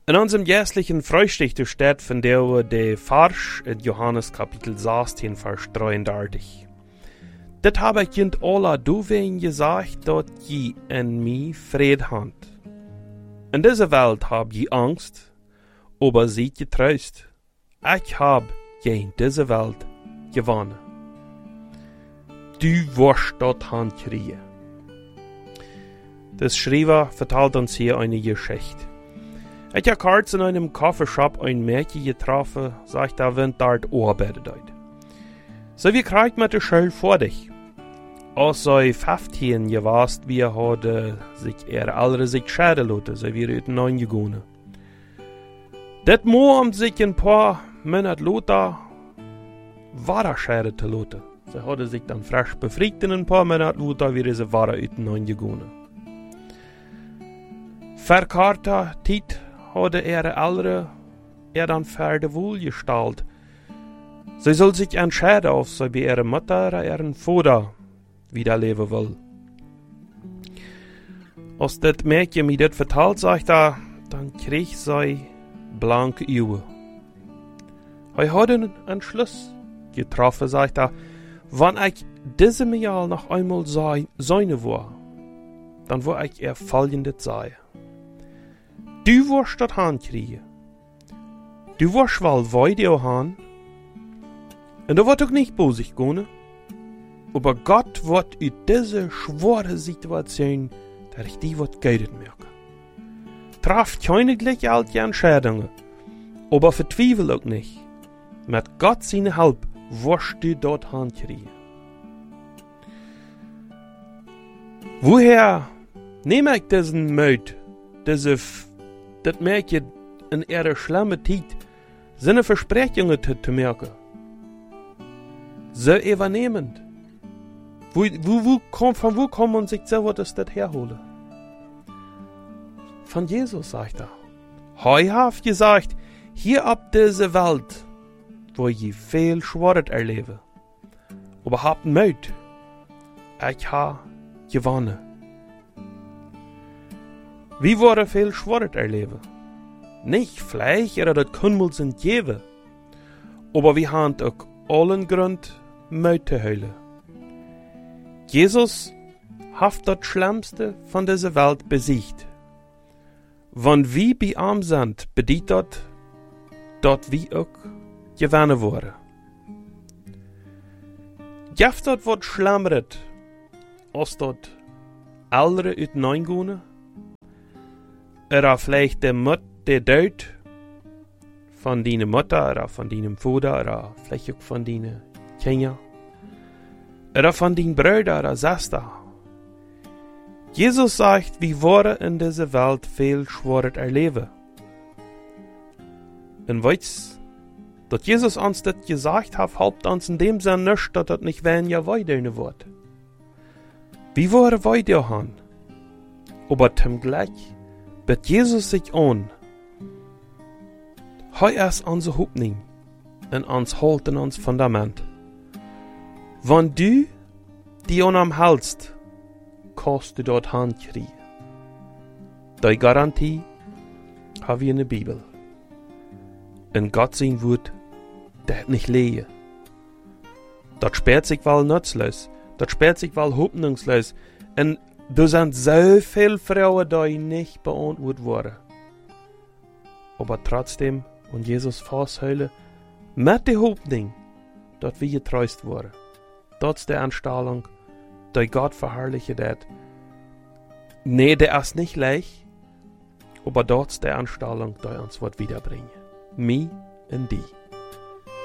In unserem jährlichen Frühstück steht von der Vers in Johannes Kapitel 16, Vers 33. Das habe ich in alle Duwen gesagt, dass je in mir Fried habt. In dieser Welt hab je Angst, aber seid getröst. Ich hab je in dieser Welt gewonnen. Du wirst dort handkriegen. Das Schreiber vertelt uns hier eine Geschichte. Ich habe kurz in einem Coffeeshop ein Mädchen getroffen, sagt er, wenn dort arbeitet. So wie kriegt man die Schule vor dich? Als sie 15 gewesen wir hatte sich alle sich scheiden lassen, so wie Rüten angegangen. Das Morgen sich ein paar Monate später weiter scheiden zu lassen. Sie hatte sich dann frisch befreit in ein paar Monate später, wie sie weiter Rüten angegangen. Verkarter Zeit hatte alle dann Pferde wohlgestellt. Sie soll sich entscheiden, ob sie bei ihrer Mutter oder ihren Vater wieder leben will. Als das Mädchen mir das vertelt, sagt er, dann krieg sie blanke Augen. Er hat einen Entschluss getroffen, sagt er, wenn ich diesem Jahr noch einmal sein war, dann will ich ihr folgendes sagen. Du wirst das hinkriegen. Du wirst wohl weiter haben. Und da wird auch nicht bosig gehen. Aber Gott wird in dieser schwere Situation, dass ich die wird geidet merken. Traf keine gleich alte Entscheidungen. Aber verzweifle auch nicht. Mit Gott seine Hilfe wirst du dort hinkriegen. Woher nehme ich diesen Mut, das Mädchen in ihrer schlimmen Zeit, seine Versprechungen zu merken? So übernehmend. Von wo kann man sich selber das herholen? Von Jesus, sagt er. Er hat gesagt, hier ab dieser Welt, wo je viel Schwert erlebe. Aber habt Mut. Ich habe gewonnen. Wie wurde viel Schwert erleben? Nicht Fleisch oder das Kümmel sind geben. Aber wir haben auch allen Grund, Mut zu heulen. Jesus hat das Schlimmste von dieser Welt besiegt. Wenn wir bei ihm sind, bedeutet dort wir auch gewonnen wurden. Gibt dort was Schlimmeres, als dort andere uitneingehen? Oder vielleicht der Tod von deiner Mutter oder von deinem Vater oder vielleicht auch von deinen Kindern? Oder von deinen Brüdern oder Schwestern? Jesus sagt, wir wollen in dieser Welt viel Schwert erleben. Und weißt, dass Jesus uns das gesagt hat, hilft uns in dem Sinne nicht, dass das nicht weniger weiter wird. Wir wollen weiter haben. Aber zugleich bet Jesus sich an. Er ist unsere Hoffnung und uns hält in uns Fundament. Wenn du die an ihm hältst, kannst du dort hinkriegen. Die Garantie haben wir in der Bibel. Und Gott sein Wort, der hat nicht leer. Das sperrt sich wohl nutzlos. Das sperrt sich wohl hoffnungslos. Und da sind so viele Frauen, die nicht beantwortet wurden. Aber trotzdem, und Jesus festhält, mit der Hoffnung, dass wir getröst wurden. Das ist die Anstellung, die Gott verherrlicht hat. Nee, der ist nicht leicht, aber das ist die Anstellung, die uns wird wiederbringen. Mich und dich.